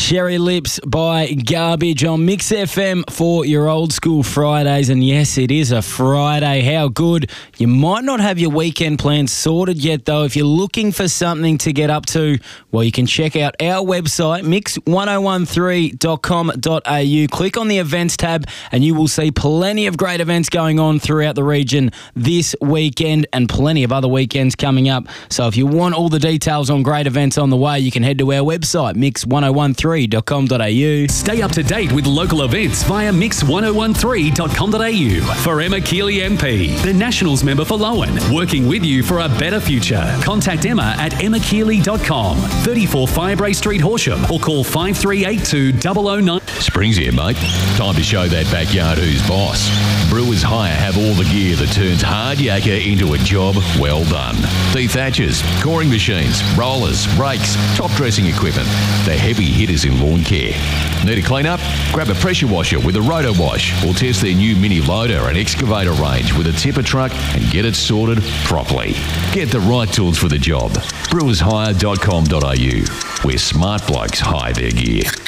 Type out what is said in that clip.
Cherry Lips by Garbage on Mix FM for your old school Fridays. And yes, it is a Friday. How good. You might not have your weekend plans sorted yet, though. If you're looking for something to get up to, well, you can check out our website, mix1013.com.au. Click on the events tab and you will see plenty of great events going on throughout the region this weekend and plenty of other weekends coming up. So if you want all the details on great events on the way, you can head to our website, mix1013.com.au. Stay up to date with local events via mix1013.com.au. For Emma Keeley MP, the Nationals member for Lowen, working with you for a better future. Contact Emma at emmakeeley.com, 34 Firebrae Street, Horsham, or call 5382 009. Spring's here, mate. Time to show that backyard who's boss. Brewers Hire have all the gear that turns hard yakka into a job well done. Thatchers, coring machines, rollers, rakes, top dressing equipment. The heavy hitters in lawn care. Need a clean up? Grab a pressure washer with a Roto Wash or test their new mini loader and excavator range with a tipper truck and get it sorted properly. Get the right tools for the job. brewershire.com.au, where smart blokes hire their gear.